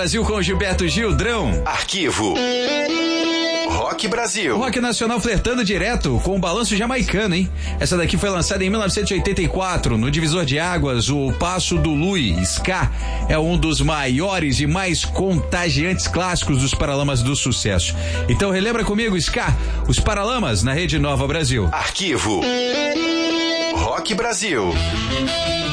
Brasil com Gilberto Gildrão. Arquivo Rock Brasil. O rock nacional flertando direto com o balanço jamaicano, hein? Essa daqui foi lançada em 1984 no divisor de águas, o Passo do Lui. Ska é um dos maiores e mais contagiantes clássicos dos Paralamas do sucesso. Então relembra comigo, Ska, os Paralamas na Rede Nova Brasil. Arquivo Rock Brasil.